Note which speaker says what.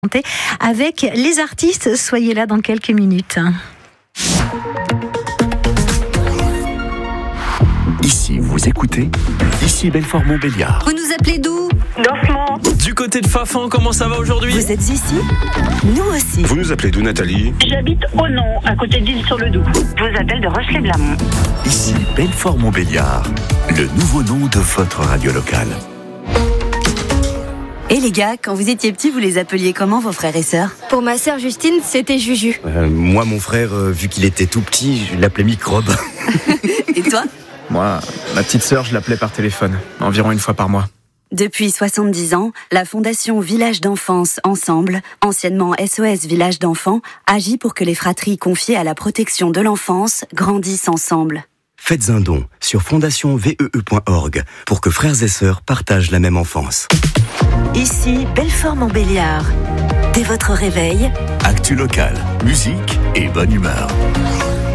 Speaker 1: Avec les artistes, soyez là dans quelques minutes.
Speaker 2: Ici, vous écoutez, ici Belfort-Montbéliard.
Speaker 3: Vous nous appelez d'où?
Speaker 4: D'Offemont.
Speaker 5: Du côté de Fafan, comment ça va aujourd'hui?
Speaker 3: Vous êtes ici? Nous aussi.
Speaker 6: Vous nous appelez d'où, Nathalie?
Speaker 4: J'habite au Nom, à côté d'Isle-sur-le-Doubs. Je vous appelle de Rochelet-Blamont.
Speaker 2: Ici Belfort-Montbéliard, le nouveau nom de votre radio locale.
Speaker 3: Et les gars, quand vous étiez petits, vous les appeliez comment, vos frères et sœurs?
Speaker 7: Pour ma sœur Justine, c'était Juju.
Speaker 8: Moi, mon frère, vu qu'il était tout petit, je l'appelais Microbe.
Speaker 3: Et toi?
Speaker 9: Moi, ma petite sœur, je l'appelais par téléphone, environ une fois par mois.
Speaker 3: Depuis 70 ans, la Fondation Village d'Enfance Ensemble, anciennement SOS Village d'Enfants, agit pour que les fratries confiées à la protection de l'enfance grandissent ensemble.
Speaker 2: Faites un don sur fondationvee.org pour que frères et sœurs partagent la même enfance.
Speaker 3: Ici, Belfort-Montbéliard. Dès votre réveil,
Speaker 2: Actu local, musique et bonne humeur.